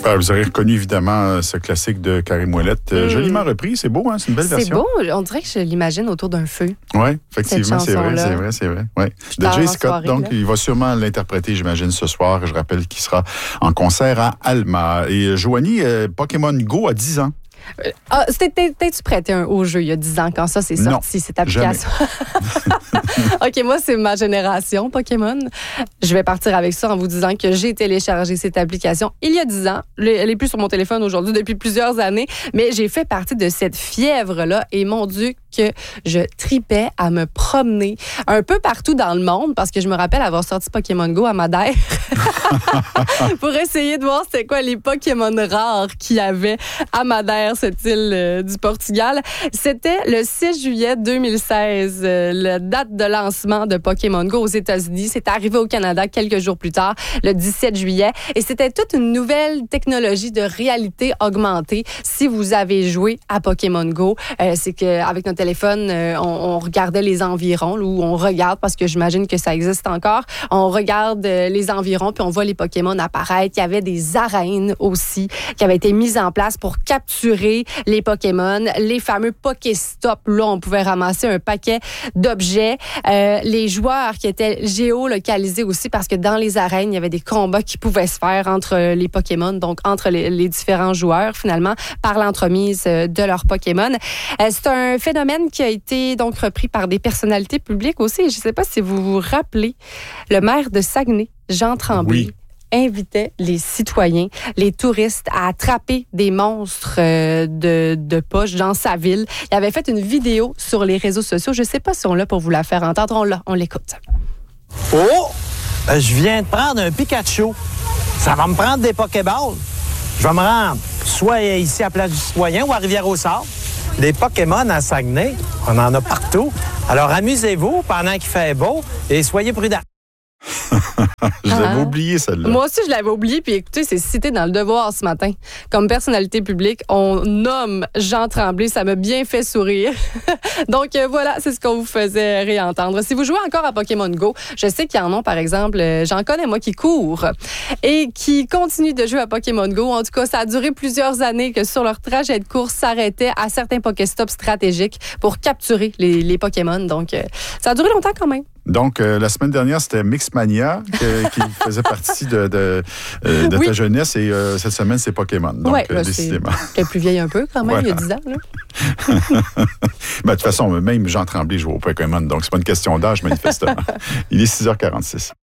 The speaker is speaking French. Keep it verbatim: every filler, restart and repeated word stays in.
Ah, vous avez reconnu évidemment ce classique de Karim Ouellet. Mm. Joliment repris, c'est beau, hein? C'est une belle c'est version. C'est beau, on dirait que je l'imagine autour d'un feu. Oui, effectivement, c'est vrai, c'est vrai, c'est vrai. Ouais. De Jay Scott, soirée, donc, là. Il va sûrement l'interpréter, j'imagine, ce soir. Je rappelle qu'il sera en concert à Alma. Et Joanie, euh, Pokémon Go a dix ans. Ah, t'es-tu prêté un, au jeu il y a dix ans quand ça c'est sorti, non, cette application? OK, moi, c'est ma génération Pokémon. Je vais partir avec ça en vous disant que j'ai téléchargé cette application il y a dix ans. Elle est plus sur mon téléphone aujourd'hui depuis plusieurs années, mais j'ai fait partie de cette fièvre-là et mon Dieu que je tripais à me promener un peu partout dans le monde parce que je me rappelle avoir sorti Pokémon Go à Madère pour essayer de voir c'était quoi les Pokémon rares qu'il y avait à Madère, cette île euh, du Portugal. C'était le six juillet deux mille seize, euh, la date de lancement de Pokémon Go aux États-Unis. C'est arrivé au Canada quelques jours plus tard, le dix-sept juillet. Et c'était toute une nouvelle technologie de réalité augmentée. Si vous avez joué à Pokémon Go, euh, c'est qu'avec notre téléphone, euh, on, on regardait les environs, là, où on regarde, parce que j'imagine que ça existe encore. On regarde euh, les environs, puis on voit les Pokémon apparaître. Il y avait des arènes aussi qui avaient été mises en place pour capturer les Pokémon. Les fameux Pokéstop, là, on pouvait ramasser un paquet d'objets. Euh, les joueurs qui étaient géolocalisés aussi, parce que dans les arènes, il y avait des combats qui pouvaient se faire entre les Pokémon, donc entre les, les différents joueurs, finalement, par l'entremise de leurs Pokémon. Euh, c'est un phénomène qui a été donc repris par des personnalités publiques aussi. Je ne sais pas si vous vous rappelez, le maire de Saguenay, Jean Tremblay, oui, invitait les citoyens, les touristes à attraper des monstres euh, de, de poche dans sa ville. Il avait fait une vidéo sur les réseaux sociaux. Je ne sais pas si on l'a pour vous la faire entendre. On l'a, on l'écoute. Oh! Euh, je viens de prendre un Pikachu. Ça va me prendre des Pokéballs. Je vais me rendre soit ici à Place du Citoyen ou à Rivière-au-Sable. Les Pokémon à Saguenay, on en a partout. Alors amusez-vous pendant qu'il fait beau et soyez prudents. Je l'avais ah. oublié, celle-là. Moi aussi, je l'avais oublié. Puis écoutez, c'est cité dans Le Devoir ce matin. Comme personnalité publique, on nomme Jean Tremblay. Ça m'a bien fait sourire. Donc euh, voilà, c'est ce qu'on vous faisait réentendre. Si vous jouez encore à Pokémon Go, je sais qu'il y en a, par exemple, euh, j'en connais, moi, qui courent et qui continuent de jouer à Pokémon Go. En tout cas, ça a duré plusieurs années que sur leur trajet de course, s'arrêtaient à certains Pokéstops stratégiques pour capturer les, les Pokémon. Donc, euh, ça a duré longtemps quand même. Donc, euh, la semaine dernière, c'était Mixmania que, qui faisait partie de, de, euh, de oui. ta jeunesse et euh, cette semaine, c'est Pokémon. Donc, ouais, euh, décidément. C'est plus vieille un peu quand même, voilà. Il y a dix ans. Là. Ben, de toute façon, même Jean Tremblay joue au Pokémon, donc c'est pas une question d'âge, manifestement. Il est six heures quarante-six.